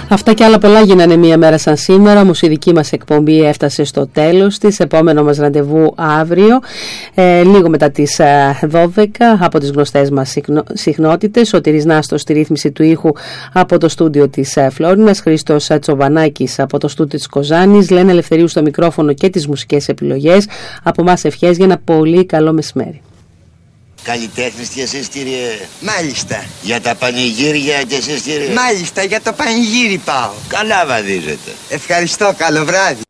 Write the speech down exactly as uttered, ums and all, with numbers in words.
Αυτά και άλλα πολλά γίνανε μία μέρα σαν σήμερα, όμως η δική μας εκπομπή έφτασε στο τέλος της. Επόμενο μας ραντεβού αύριο, ε, λίγο μετά τις ε, δώδεκα, από τις γνωστές μας συχνότητες. Σωτήρης Νάστος στη ρύθμιση του ήχου από το στούντιο της ε, Φλόρινας, Χρήστος Τσοβανάκης από το στούντιο της Κοζάνης, Λένα Ελευθερίου στο μικρόφωνο και τις μουσικές επιλογές. Από μας ευχές για ένα πολύ καλό μεσημέρι. Καλλιτέχνης και εσείς, κύριε? Μάλιστα. Για τα πανηγύρια και εσείς, κύριε? Μάλιστα, για το πανηγύρι πάω. Καλά βαδίζετε. Ευχαριστώ, καλό βράδυ.